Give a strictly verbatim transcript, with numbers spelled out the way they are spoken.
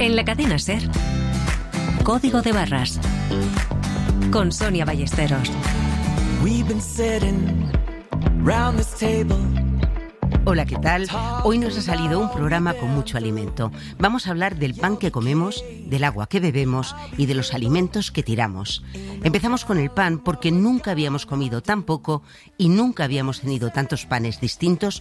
En la cadena SER, Código de Barras, con Sonia Ballesteros. Hola, ¿qué tal? Hoy nos ha salido un programa con mucho alimento. Vamos a hablar del pan que comemos, del agua que bebemos y de los alimentos que tiramos. Empezamos con el pan porque nunca habíamos comido tan poco y nunca habíamos tenido tantos panes distintos